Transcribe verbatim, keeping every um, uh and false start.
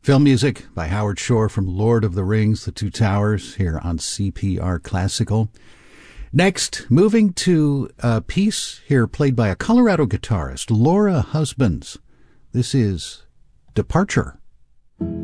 Film music by Howard Shore from Lord of the Rings, The Two Towers, here on C P R Classical. Next, moving to a piece here played by a Colorado guitarist, Laura Husbands. This is Departure.